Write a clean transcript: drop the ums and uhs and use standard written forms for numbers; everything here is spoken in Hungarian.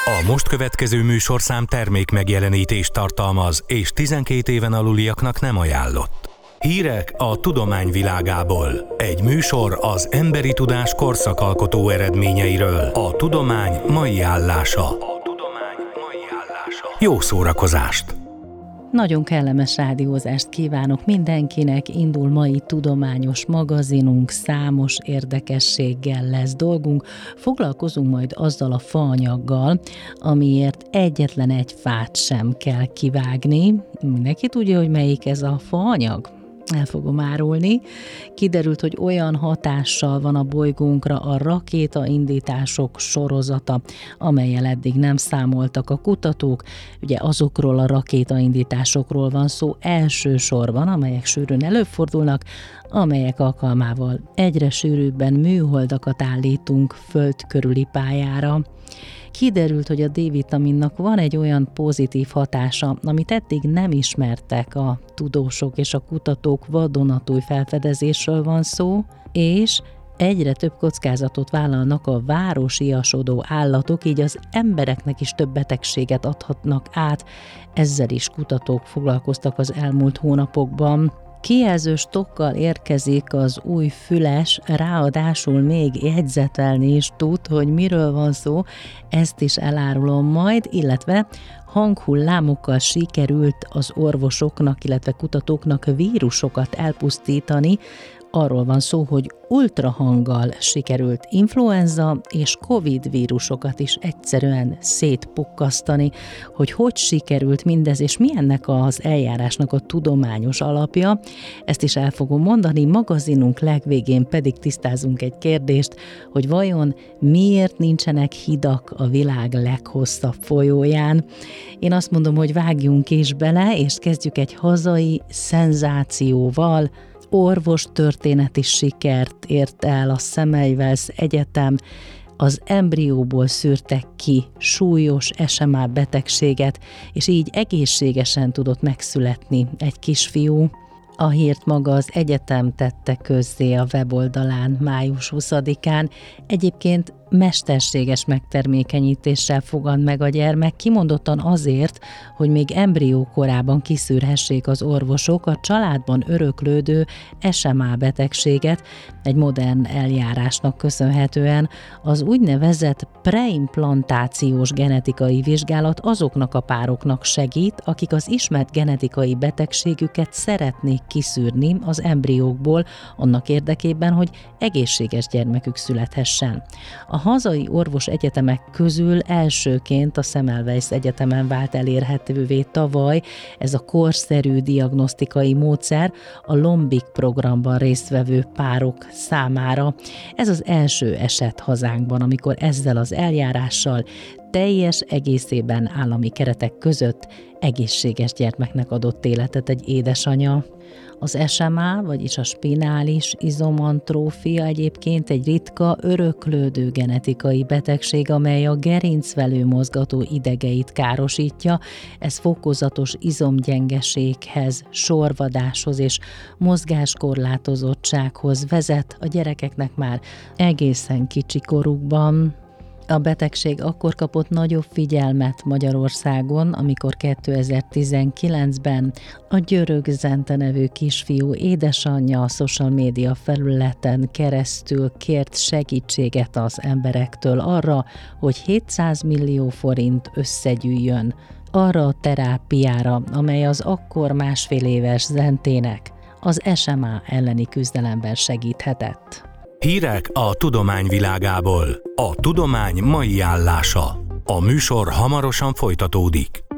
A most következő műsorszám termék megjelenítést tartalmaz, és 12 éven aluliaknak nem ajánlott. Hírek a tudomány világából. Egy műsor az emberi tudás korszakalkotó eredményeiről. A tudomány mai állása. Jó szórakozást! Nagyon kellemes rádiózást kívánok mindenkinek, indul mai tudományos magazinunk, számos érdekességgel lesz dolgunk. Foglalkozunk majd azzal a faanyaggal, amiért egyetlen egy fát sem kell kivágni. Mindenki tudja, hogy melyik ez a faanyag? El fogom árulni. Kiderült, hogy olyan hatással van a bolygónkra a rakétaindítások sorozata, amellyel eddig nem számoltak a kutatók. Ugye azokról a rakétaindításokról van szó elsősorban, amelyek sűrűn előfordulnak, amelyek alkalmával egyre sűrűbben műholdakat állítunk föld körüli pályára. Kiderült, hogy a D-vitaminnak van egy olyan pozitív hatása, amit eddig nem ismertek a tudósok és a kutatók, vadonatúj felfedezésről van szó, és egyre több kockázatot vállalnak a városiasodó állatok, így az embereknek is több betegséget adhatnak át. Ezzel is kutatók foglalkoztak az elmúlt hónapokban. Kijelzős tokkal érkezik az új füles, ráadásul még jegyzetelni is tud, hogy miről van szó, ezt is elárulom majd, illetve hanghullámokkal sikerült az orvosoknak, illetve kutatóknak vírusokat elpusztítani. Arról van szó, hogy ultrahanggal sikerült influenza és Covid vírusokat is egyszerűen szétpukkasztani. Hogy sikerült mindez, és mi ennek az eljárásnak a tudományos alapja, ezt is el fogom mondani, magazinunk legvégén pedig tisztázunk egy kérdést, hogy vajon miért nincsenek hidak a világ leghosszabb folyóján. Én azt mondom, hogy vágjunk is bele, és kezdjük egy hazai szenzációval. Orvostörténeti sikert ért el a Semmelweis Egyetem, az embrióból szűrtek ki súlyos SMA betegséget, és így egészségesen tudott megszületni egy kisfiú. A hírt maga az egyetem tette közzé a weboldalán május 20-án. Egyébként mesterséges megtermékenyítéssel fogant meg a gyermek, kimondottan azért, hogy még embrió korában kiszűrhessék az orvosok a családban öröklődő SMA betegséget. Egy modern eljárásnak köszönhetően az úgynevezett preimplantációs genetikai vizsgálat azoknak a pároknak segít, akik az ismert genetikai betegségüket szeretnék kiszűrni az embriókból, annak érdekében, hogy egészséges gyermekük születhessen. A hazai orvosegyetemek közül elsőként a Semmelweis Egyetemen vált elérhetővé tavaly ez a korszerű diagnosztikai módszer a Lombik programban résztvevő párok számára. Ez az első eset hazánkban, amikor ezzel az eljárással teljes egészében állami keretek között egészséges gyermeknek adott életet egy édesanya. Az SMA, vagyis a spinális izomantrófia egyébként egy ritka, öröklődő genetikai betegség, amely a gerincvelő mozgató idegeit károsítja. Ez fokozatos izomgyengeséghez, sorvadáshoz és mozgáskorlátozottsághoz vezet a gyerekeknek már egészen kicsi korukban. A betegség akkor kapott nagyobb figyelmet Magyarországon, amikor 2019-ben a Györök Zente nevű kisfiú édesanyja a social média felületen keresztül kért segítséget az emberektől arra, hogy 700 millió forint összegyűjjön arra a terápiára, amely az akkor 1,5 éves Zentének az SMA elleni küzdelemben segíthetett. Hírek a tudomány világából. A tudomány mai állása. A műsor hamarosan folytatódik.